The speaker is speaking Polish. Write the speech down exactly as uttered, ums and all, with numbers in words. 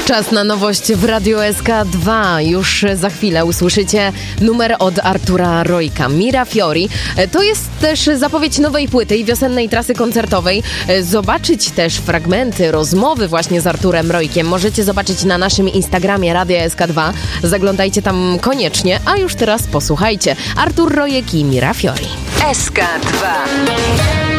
Czas na nowość w Radiu S K dwa. Już za chwilę usłyszycie numer od Artura Rojka, Mira Fiori. To jest też zapowiedź nowej płyty i wiosennej trasy koncertowej. Zobaczyć też fragmenty rozmowy właśnie z Arturem Rojkiem możecie zobaczyć na naszym Instagramie Radia S K dwa. Zaglądajcie tam koniecznie, a już teraz posłuchajcie. Artur Rojek i Mira Fiori. S K dwa.